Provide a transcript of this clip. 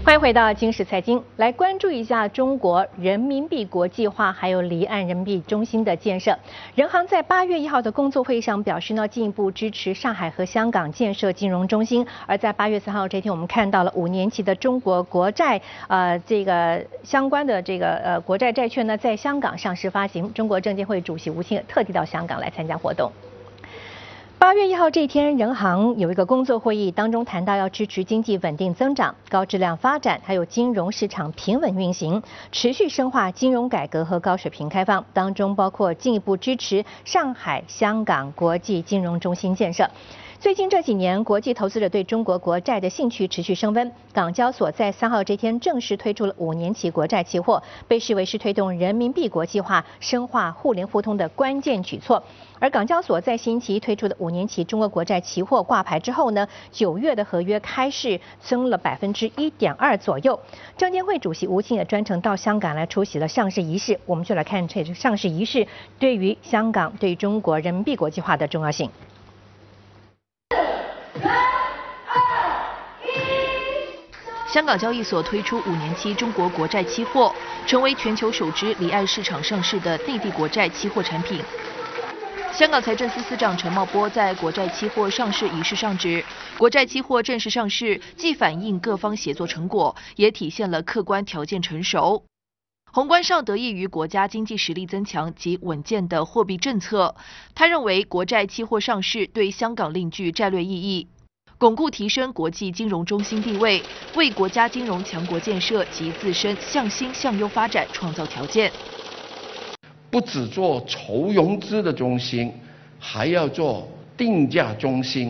欢迎回到今时财经，来关注一下中国人民币国际化还有离岸人民币中心的建设。人行在8月1号的工作会议上表示呢，进一步支持上海和香港建设金融中心。而在8月3号这天，我们看到了5年期的中国国债，这个相关的国债债券呢，在香港上市发行。中国证监会主席吴清特地到香港来参加活动。8月1号这一天，人行有一个工作会议，当中谈到要支持经济稳定增长、高质量发展，还有金融市场平稳运行，持续深化金融改革和高水平开放，当中包括进一步支持上海、香港国际金融中心建设。最近这几年，国际投资者对中国国债的兴趣持续升温。港交所在3号这天正式推出了5年期国债期货，被视为是推动人民币国际化、深化互联互通的关键举措。而港交所在星期一推出的5年期中国国债期货挂牌之后呢，9月的合约开市增了1.2%左右。证监会主席吴清也专程到香港来出席了上市仪式。我们就来看这上市仪式对于香港、对于中国人民币国际化的重要性。 香港交易所推出5年期中国国债期货，成为全球首支离岸市场上市的内地国债期货产品。香港财政司司长陈茂波在国债期货上市仪式上指，国债期货正式上市，既反映各方协作成果，也体现了客观条件成熟。宏观上得益于国家经济实力增强及稳健的货币政策，他认为国债期货上市对香港另具战略意义，巩固提升国际金融中心地位，为国家金融强国建设及自身向新向优发展创造条件。 不只做筹融资的中心，还要做定价中心。